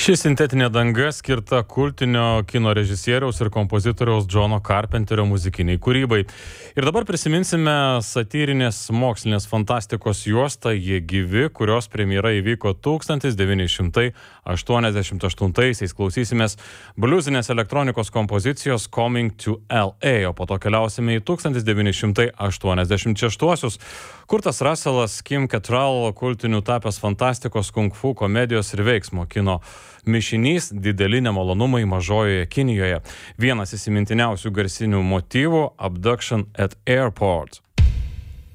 Ši sintetinė danga skirta kultinio kino režisieriaus ir kompozitoriaus Johno Carpenterio muzikiniai kūrybai. Ir dabar prisiminsime satyrinės mokslinės fantastikos juostą Jie gyvi, kurios premjera įvyko 1988-aisiais. Klausysimės bliuzinės elektronikos kompozicijos Coming to L.A., o po to keliausime į 1986-uosius. Kurtas Russellas, Kim Cattrall, kultinių tapęs fantastikos, kung fu, komedijos ir veiksmo kino mišinys Dideli nemalonumai mažojoje Kinijoje. Vienas įsimintiniausių garsinių motyvų – Abduction at Airport.